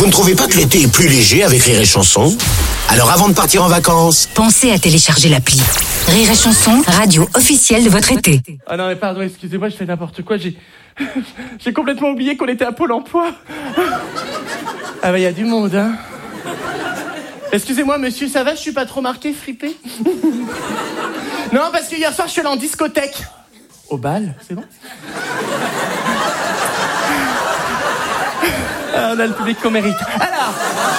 Vous ne trouvez pas que l'été est plus léger avec Rire et Chanson? Alors avant de partir en vacances, pensez à télécharger l'appli. Rire et Chanson, radio officielle de votre été. Ah non mais pardon, excusez-moi, je fais n'importe quoi, j'ai complètement oublié qu'on était à Pôle emploi. Ah bah il y a du monde, hein. Excusez-moi monsieur, ça va, je suis pas trop marqué, fripé? Non, parce que hier soir je suis allé en discothèque. Au bal, c'est bon? Ah, on a le public qu'on mérite. Alors,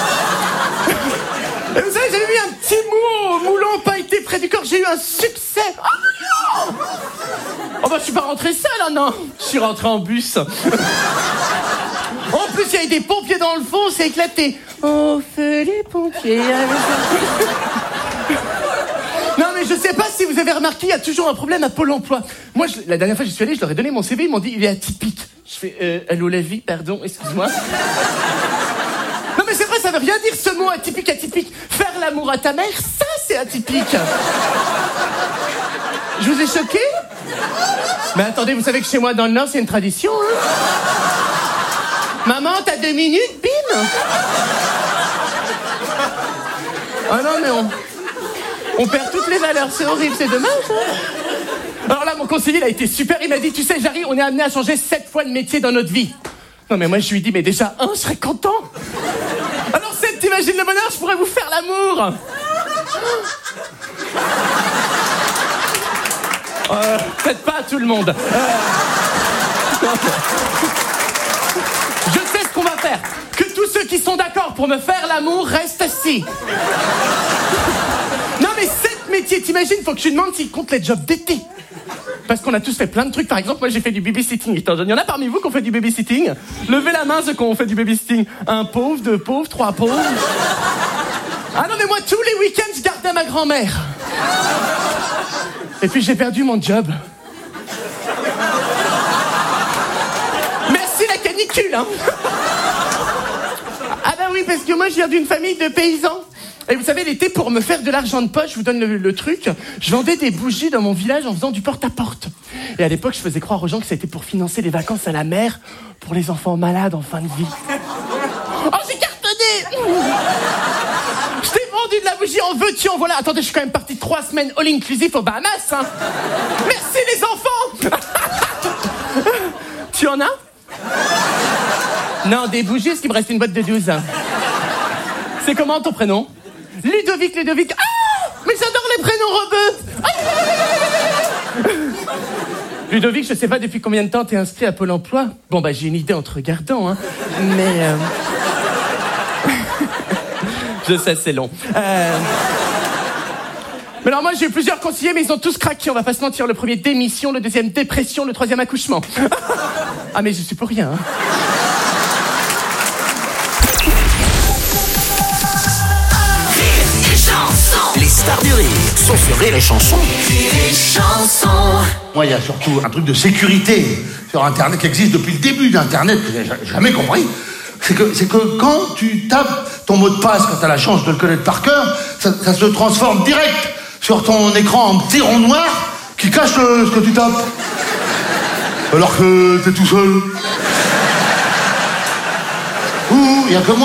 vous savez, j'avais mis un petit mot au moulon pailleté près du corps, j'ai eu un succès. Oh non! Oh bah je suis pas rentré seul, hein, non. Je suis rentré en bus. En plus, il y avait des pompiers dans le fond, c'est éclaté. Oh, feu les pompiers. Non mais je sais pas si vous avez remarqué, il y a toujours un problème à Pôle emploi. Moi, la dernière fois que j'y suis allé, je leur ai donné mon CV, ils m'ont dit il est atypique. Je fais allô la vie, pardon, excuse-moi. Non mais c'est vrai, ça veut rien dire ce mot atypique. Faire l'amour à ta mère, ça c'est atypique. Je vous ai choqué? Mais attendez, vous savez que chez moi dans le Nord, c'est une tradition, hein. Maman, t'as 2 minutes, bim. Ah non mais on perd toutes les valeurs, c'est horrible, c'est dommage, hein. Alors là, mon conseiller, il a été super, il m'a dit, tu sais, Jarry, on est amené à changer 7 fois de métier dans notre vie. Non mais moi, je lui ai dit, mais déjà, je serais content. Alors 7, t'imagines le bonheur, je pourrais vous faire l'amour. Peut-être pas à tout le monde. Je sais ce qu'on va faire. Que tous ceux qui sont d'accord pour me faire l'amour restent assis. Non mais 7 métiers, t'imagines, faut que tu demandes s'ils comptent les jobs d'été. Parce qu'on a tous fait plein de trucs. Par exemple, moi j'ai fait du babysitting. Il y en a parmi vous qui ont fait du babysitting? Levez la main ceux qui ont fait du babysitting. 1 pauvre, 2 pauvres, 3 pauvres. Ah non mais moi tous les week-ends je gardais ma grand-mère. Et puis j'ai perdu mon job. Merci la canicule, hein. Ah bah oui, parce que moi je viens d'une famille de paysans. Et vous savez, l'été, pour me faire de l'argent de poche, je vous donne le truc, je vendais des bougies dans mon village en faisant du porte-à-porte. Et à l'époque, je faisais croire aux gens que c'était pour financer les vacances à la mer pour les enfants malades en fin de vie. Oh, j'ai cartonné. Je t'ai vendu de la bougie, en veux-tu, en voilà. Attendez, je suis quand même parti 3 semaines all-inclusive aux Bahamas, hein. Merci les enfants. Tu en as? Non, des bougies, est-ce qu'il me reste une boîte de 12? C'est comment ton prénom? Ludovic. Ah! Mais j'adore les prénoms rebeux. Ludovic, je sais pas depuis combien de temps t'es inscrit à Pôle emploi. Bon bah j'ai une idée en te regardant, hein. Mais je sais, c'est long. Mais alors moi j'ai eu plusieurs conseillers, mais ils ont tous craqué, on va pas se mentir. Le premier, démission, le deuxième, dépression, le troisième, accouchement. Ah mais je suis pour rien, hein. les stars du rire sont sur Rire et Chanson. Moi, il y a surtout un truc de sécurité sur Internet qui existe depuis le début d'Internet, que j'ai jamais compris. C'est que quand tu tapes ton mot de passe, quand tu as la chance de le connaître par cœur, ça se transforme direct sur ton écran en petit rond noir qui cache ce que tu tapes. Alors que t'es tout seul. Ouh, il y a que moi.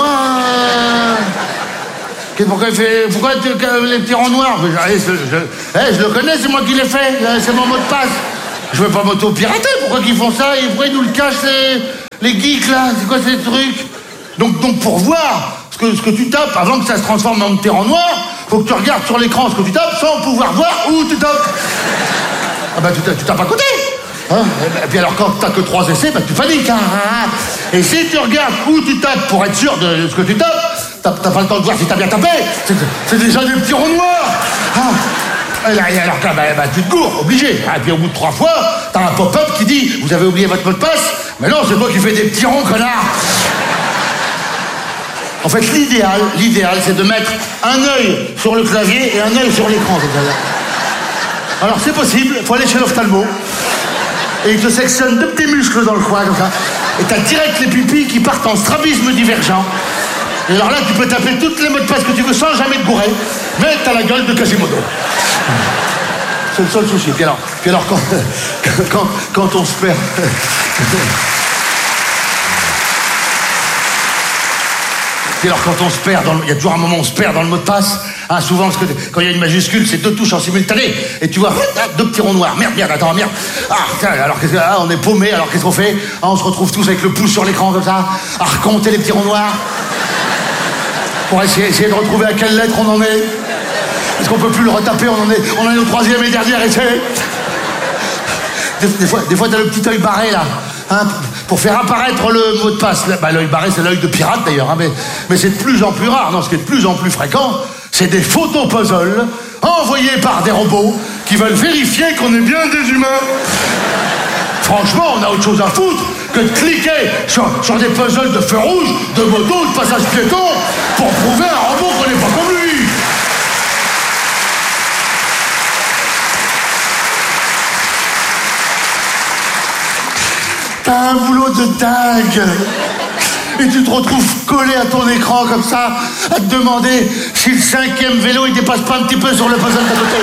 Pourquoi les petits ronds noirs? Je le connais, c'est moi qui l'ai fait, c'est mon mot de passe. Je veux pas m'auto-pirater, pourquoi qu'ils font ça? Et pourquoi ils nous le cachent, les geeks là? C'est quoi ces trucs? Donc pour voir ce que tu tapes, avant que ça se transforme en petit rond noir, faut que tu regardes sur l'écran ce que tu tapes sans pouvoir voir où tu tapes. Ah bah tu tapes à côté, hein? Et puis alors quand t'as que 3 essais, bah tu paniques, hein? Et si tu regardes où tu tapes pour être sûr de ce que tu tapes, t'as pas le temps de voir si t'as bien tapé. C'est déjà des petits ronds noirs. Ah. Et alors là, tu te gourres, obligé. Et puis au bout de 3 fois, t'as un pop-up qui dit « Vous avez oublié votre mot de passe ?» Mais non, c'est moi qui fais des petits ronds, connard. En fait, l'idéal, c'est de mettre un œil sur le clavier et un œil sur l'écran. Alors c'est possible, faut aller chez l'ophtalmo. Et il te sectionne 2 petits muscles dans le coin, comme ça. Et t'as direct les pupilles qui partent en strabisme divergent. Et alors là, tu peux taper toutes les mots de passe que tu veux sans jamais te bourrer, mais t'as la gueule de Quasimodo. C'est le seul souci. Puis alors quand on se perd... Et alors quand on se perd, il y a toujours un moment où on se perd dans le mot de passe. Hein, souvent, parce que quand il y a une majuscule, c'est 2 touches en simultané. Et tu vois, 2 petits ronds noirs. Merde, attends, merde. Ah, tiens, alors on est paumé, alors qu'est-ce qu'on fait? On se retrouve tous avec le pouce sur l'écran comme ça, à recompter les petits ronds noirs. Pour essayer de retrouver à quelle lettre on en est. Est-ce qu'on peut plus le retaper? On en est au 3e et dernier essai. Des fois, t'as le petit œil barré, là. Hein, pour faire apparaître le mot de passe. Bah, l'œil barré, c'est l'œil de pirate, d'ailleurs. Hein, mais c'est de plus en plus rare. Non, ce qui est de plus en plus fréquent, c'est des photos-puzzles envoyés par des robots qui veulent vérifier qu'on est bien des humains. Franchement, on a autre chose à foutre que de cliquer sur des puzzles de feu rouge, de moto, de passage piéton, pour prouver à un robot qu'on n'est pas comme lui. T'as un boulot de dingue. Et tu te retrouves collé à ton écran comme ça, à te demander si le 5e vélo il dépasse pas un petit peu sur le puzzle d'à côté.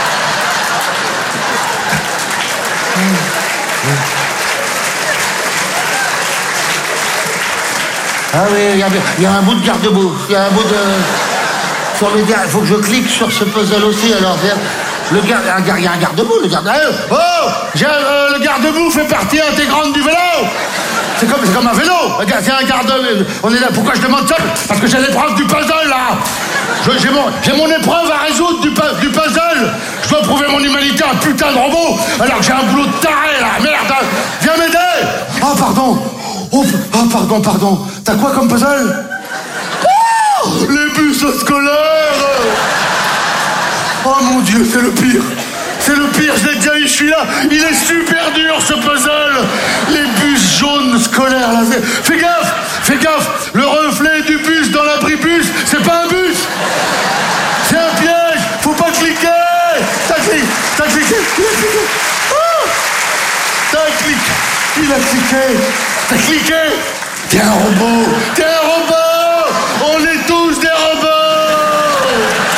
Ah oui, il y a un bout de garde-boue. Il y a un bout de... Il faut que je clique sur ce puzzle aussi, alors. Il y a un garde-boue, le garde-boue. Oh, le garde-boue fait partie intégrante du vélo. C'est comme un vélo. C'est un garde-boue. On est là. Pourquoi je demande ça? Parce que j'ai l'épreuve du puzzle, là. J'ai mon épreuve à résoudre du puzzle. Je dois prouver mon humanité à un putain de robot, alors que j'ai un boulot de taré, là. Merde. Viens m'aider. Ah, pardon. Pardon. T'as quoi comme puzzle? Oh, les bus scolaires. Oh mon Dieu, c'est le pire. C'est le pire, je l'ai déjà eu, je suis là. Il est super dur, ce puzzle. Les bus jaunes scolaires, là. Fais gaffe. Le reflet du bus dans l'abribus, c'est pas un bus. C'est un piège. Faut pas cliquer. T'as cliqué. Oh, il a cliqué. T'es un robot. On est tous des robots.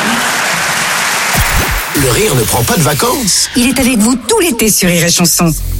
Le rire ne prend pas de vacances. Il est avec vous tout l'été sur Rire et Chanson.